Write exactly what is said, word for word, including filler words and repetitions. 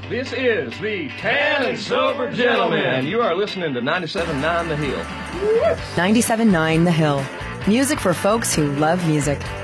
This is the Tan and Silver Gentleman, and you are listening to ninety-seven point nine The Hill. ninety-seven point nine The Hill. Music for folks who love music.